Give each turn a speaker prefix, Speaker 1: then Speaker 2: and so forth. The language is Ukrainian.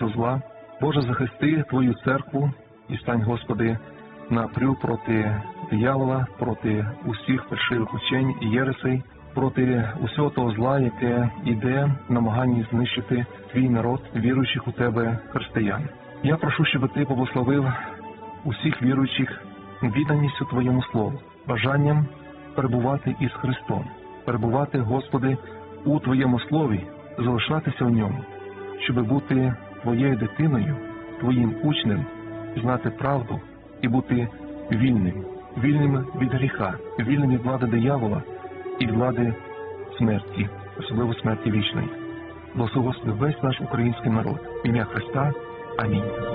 Speaker 1: всякого зла. Боже, захисти Твою церкву і стань, Господи, на прю проти диявола, проти усіх фальшивих учень і єресей, проти усього того зла, яке йде в намаганні знищити Твій народ, віруючих у Тебе християн. Я прошу, щоб Ти поблагословив усіх віруючих відданістю Твоєму Слову, бажанням перебувати із Христом, перебувати, Господи, у Твоєму Слові, залишатися в ньому, щоб бути Твоєю дитиною, Твоїм учнем, знати правду і бути вільним, вільним від гріха, вільним від влади диявола і від влади смерті, особливо смерті вічної. Благослови, Господи, весь наш український народ. В ім'я Христа. Амінь.